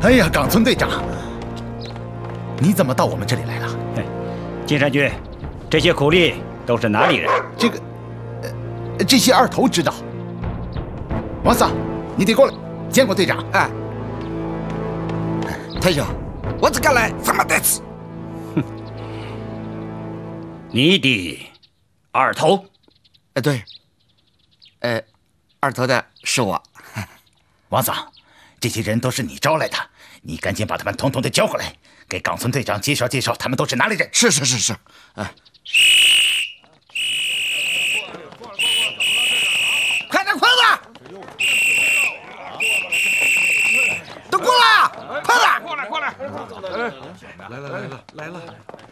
哎呀，冈村队长，你怎么到我们这里来了？ 金山君，这些苦力都是哪里人？ 这些二头知道。王桑，你得过来见过队长。 哎，太兄，我只敢来这么带刺。 哼，你的二头？ 哎，对。二头的是我。 王桑，这些人都是你招来的，你赶紧把他们统统的交过来，给冈村队长介绍介绍他们都是哪里人。 是。快点，都过来，快点， 过来！来了！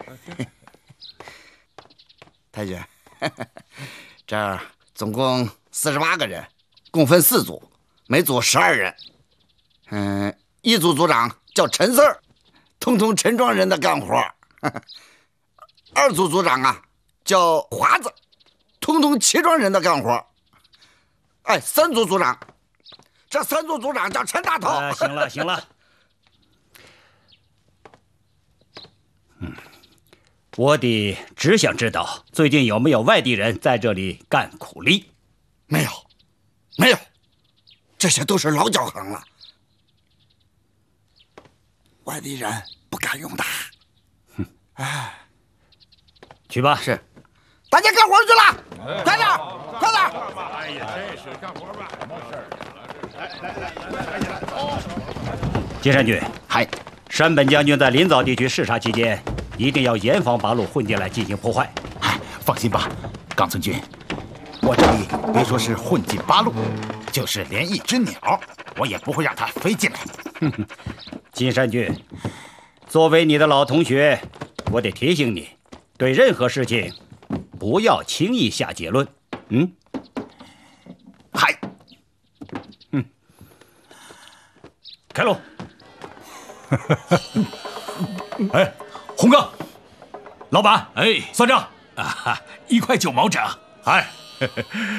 太君，这儿总共48个人，共分4组，每组12人。一组组长叫陈四儿，统统陈庄人的干活。二组组长啊叫华子，统统齐庄人的干活。哎，三组组长，这3组组长叫陈大头。 行了。我只想知道最近有没有外地人在这里干苦力？ 没有，这些都是老交行了，外地人不敢用的。哎， 去吧。 是，大家干活去了，快点！ 哎呀，真是干活吧，没事儿。 金山君， 嗨， 山本将军在临枣地区视察期间，一定要严防八路混进来进行破坏。 放心吧，冈村君，我这里别说是混进八路，就是连一只鸟，我也不会让它飞进来。 金山君，作为你的老同学，我得提醒你，对任何事情不要轻易下结论。 嗨， 开路。 哎，洪哥，老板， 哎， 算账啊，1块9毛整。 哎。